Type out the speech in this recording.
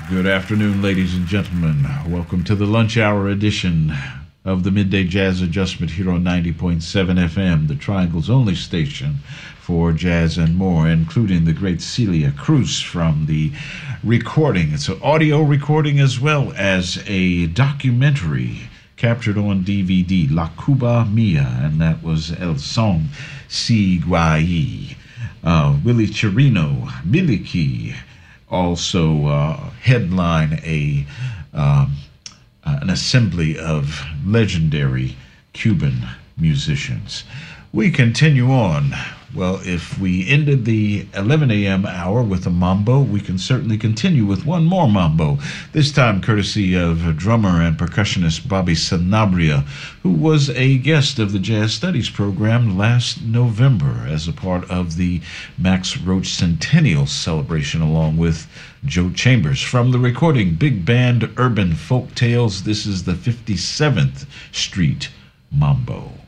Good afternoon, ladies and gentlemen. Welcome to the lunch hour edition of the Midday Jazz Adjustment here on 90.7 FM, the Triangle's only station for jazz and more, including the great Celia Cruz from the recording. It's an audio recording as well as a documentary captured on DVD, La Cuba Mia, and that was El Son Si Guay. Willie Chirino, Miliki, also headline an assembly of legendary Cuban musicians. We continue on. Well, if we ended the 11 a.m. hour with a mambo, we can certainly continue with one more mambo, this time courtesy of drummer and percussionist Bobby Sanabria, who was a guest of the Jazz Studies program last November as a part of the Max Roach Centennial celebration along with Joe Chambers. From the recording Big Band Urban Folk Tales, this is the 57th Street Mambo.